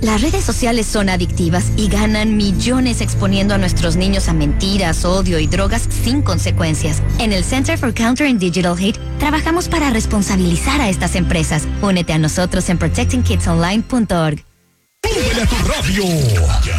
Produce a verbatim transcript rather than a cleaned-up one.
Las redes sociales son adictivas y ganan millones exponiendo a nuestros niños a mentiras, odio y drogas sin consecuencias. En el Center for Counter and Digital Hate trabajamos para responsabilizar a estas empresas. Únete a nosotros en protecting kids online punto org. ¡Súbele a tu radio!